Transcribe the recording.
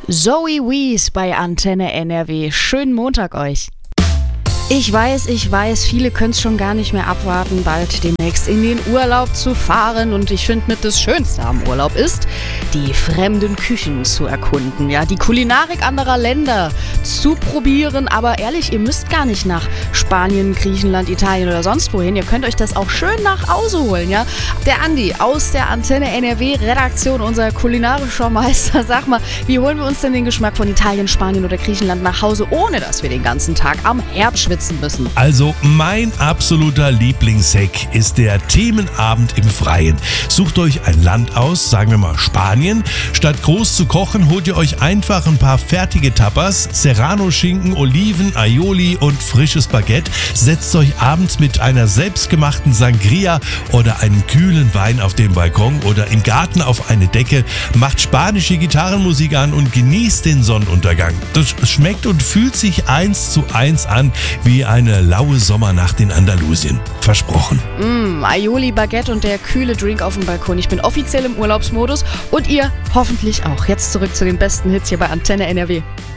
Zoe Wees bei Antenne NRW. Schönen Montag euch. Ich weiß, viele können es schon gar nicht mehr abwarten, bald demnächst in den Urlaub zu fahren. Und ich finde, mit das Schönste am Urlaub ist, die fremden Küchen zu erkunden. Ja, die Kulinarik anderer Länder zu probieren. Aber ehrlich, ihr müsst gar nicht nach Spanien, Griechenland, Italien oder sonst wohin. Ihr könnt euch das auch schön nach Hause holen. Ja, der Andi aus der Antenne NRW-Redaktion, unser kulinarischer Meister. Sag mal, wie holen wir uns denn den Geschmack von Italien, Spanien oder Griechenland nach Hause, ohne dass wir den ganzen Tag am Herd schwitzen müssen? Also mein absoluter Lieblingshack ist der Themenabend im Freien. Sucht euch ein Land aus, sagen wir mal Spanien. Statt groß zu kochen, holt ihr euch einfach ein paar fertige Tapas, Serrano-Schinken, Oliven, Aioli und frisches Baguette. Setzt euch abends mit einer selbstgemachten Sangria oder einem kühlen Wein auf dem Balkon oder im Garten auf eine Decke, macht spanische Gitarrenmusik an und genießt den Sonnenuntergang. Das schmeckt und fühlt sich 1:1 an wie eine laue Sommernacht in Andalusien. Versprochen. Aioli, Baguette und der kühle Drink auf dem Balkon. Ich bin offiziell im Urlaubsmodus und ihr hoffentlich auch. Jetzt zurück zu den besten Hits hier bei Antenne NRW.